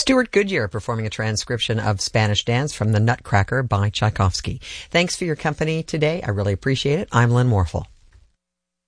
Stuart Goodyear performing a transcription of Spanish Dance from The Nutcracker by Tchaikovsky. Thanks for your company today. I really appreciate it. I'm Lynn Morrill.